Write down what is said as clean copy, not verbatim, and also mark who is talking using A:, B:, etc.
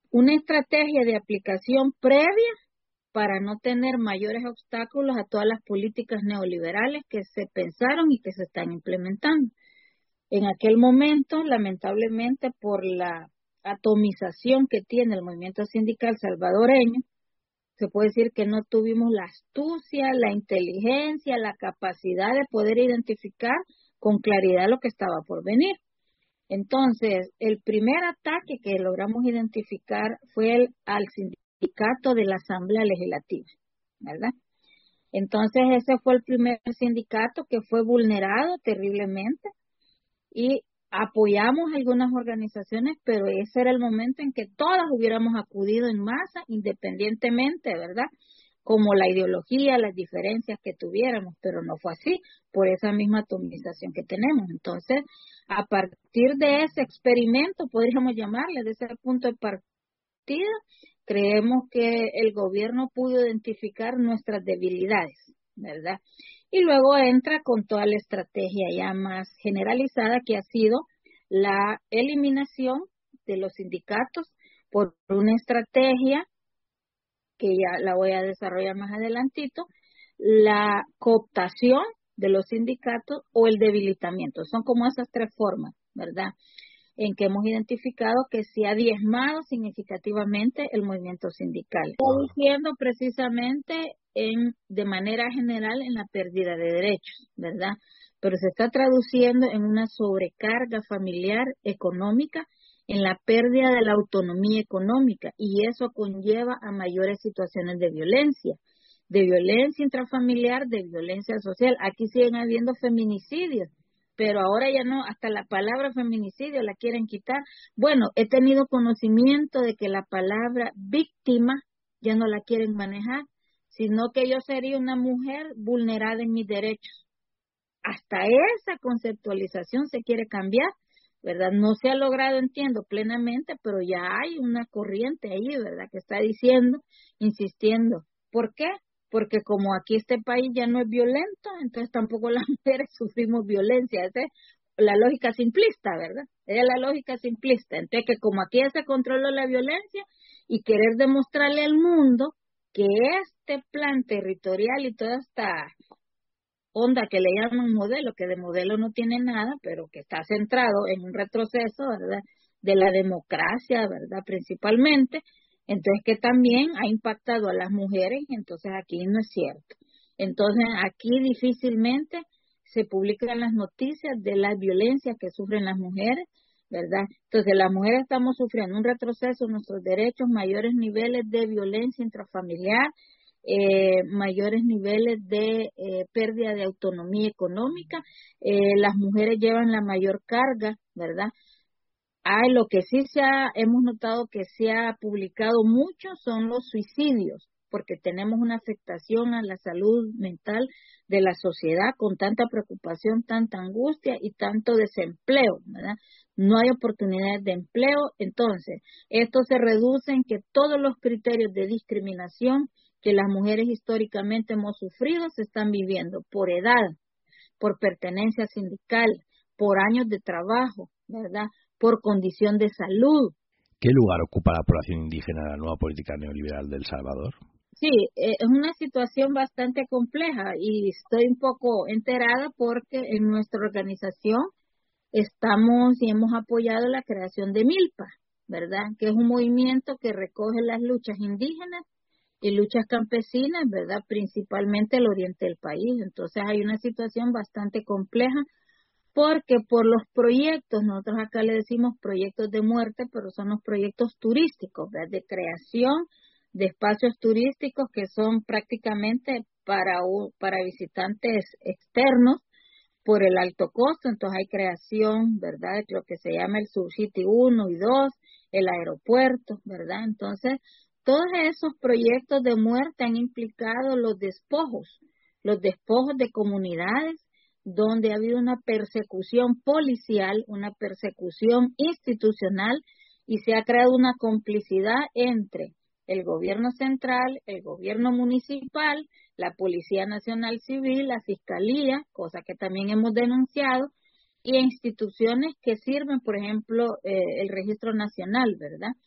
A: una estrategia de aplicación previa para no tener mayores obstáculos a todas las políticas neoliberales que se pensaron y que se están implementando. En aquel momento, lamentablemente, por la atomización que tiene el movimiento sindical salvadoreño, se puede decir que no tuvimos la astucia, la inteligencia, la capacidad de poder identificar con claridad lo que estaba por venir. Entonces, el primer ataque que logramos identificar fue al sindicato de la Asamblea Legislativa, ¿verdad? Entonces, ese fue el primer sindicato que fue vulnerado terriblemente y apoyamos algunas organizaciones, pero ese era el momento en que todas hubiéramos acudido en masa, independientemente, ¿verdad? Como la ideología, las diferencias que tuviéramos, pero no fue así, por esa misma atomización que tenemos. Entonces, a partir de ese experimento, podríamos llamarle, de ese punto de partida, creemos que el gobierno pudo identificar nuestras debilidades, ¿verdad? Y luego entra con toda la estrategia ya más generalizada que ha sido la eliminación de los sindicatos por una estrategia que ya la voy a desarrollar más adelantito, la cooptación de los sindicatos o el debilitamiento. Son como esas tres formas, ¿verdad? En que hemos identificado que se ha diezmado significativamente el movimiento sindical. Está diciendo precisamente de manera general en la pérdida de derechos, ¿verdad? Pero se está traduciendo en una sobrecarga familiar económica, en la pérdida de la autonomía económica, y eso conlleva a mayores situaciones de violencia intrafamiliar, de violencia social. Aquí siguen habiendo feminicidios, pero ahora ya no, hasta la palabra feminicidio la quieren quitar. Bueno, he tenido conocimiento de que la palabra víctima ya no la quieren manejar, sino que yo sería una mujer vulnerada en mis derechos. Hasta esa conceptualización se quiere cambiar, ¿verdad? No se ha logrado, entiendo, plenamente, pero ya hay una corriente ahí, ¿verdad?, que está diciendo, insistiendo. ¿Por qué? Porque como aquí este país ya no es violento, entonces tampoco las mujeres sufrimos violencia. Esa es la lógica simplista, ¿verdad? Es la lógica simplista. Entonces, que como aquí ya se controla la violencia y querer demostrarle al mundo que este plan territorial y toda esta onda que le llaman modelo, que de modelo no tiene nada, pero que está centrado en un retroceso, ¿verdad?, de la democracia, ¿verdad?, principalmente, entonces que también ha impactado a las mujeres, entonces aquí no es cierto. Entonces aquí difícilmente se publican las noticias de la violencia que sufren las mujeres, ¿verdad? Entonces las mujeres estamos sufriendo un retroceso en nuestros derechos, mayores niveles de violencia intrafamiliar, mayores niveles de pérdida de autonomía económica, las mujeres llevan la mayor carga, ¿verdad? Lo que sí hemos notado que se ha publicado mucho son los suicidios, porque tenemos una afectación a la salud mental de la sociedad con tanta preocupación, tanta angustia y tanto desempleo, ¿verdad? No hay oportunidades de empleo, entonces esto se reduce en que todos los criterios de discriminación que las mujeres históricamente hemos sufrido se están viviendo por edad, por pertenencia sindical, por años de trabajo, ¿verdad?, por condición de salud.
B: ¿Qué lugar ocupa la población indígena en la nueva política neoliberal de El Salvador?
A: Sí, es una situación bastante compleja y estoy un poco enterada porque en nuestra organización estamos y hemos apoyado la creación de Milpa, ¿verdad?, que es un movimiento que recoge las luchas indígenas y luchas campesinas, ¿verdad?, principalmente el oriente del país. Entonces hay una situación bastante compleja porque por los proyectos, nosotros acá le decimos proyectos de muerte, pero son los proyectos turísticos, ¿verdad?, de creación de espacios turísticos que son prácticamente para visitantes externos por el alto costo. Entonces hay creación, ¿verdad?, de lo que se llama el Surcity 1 y 2, el aeropuerto, ¿verdad? Entonces, todos esos proyectos de muerte han implicado los despojos de comunidades, donde ha habido una persecución policial, una persecución institucional, y se ha creado una complicidad entre el gobierno central, el gobierno municipal, la Policía Nacional Civil, la Fiscalía, cosa que también hemos denunciado, y instituciones que sirven, por ejemplo, el Registro Nacional, ¿verdad?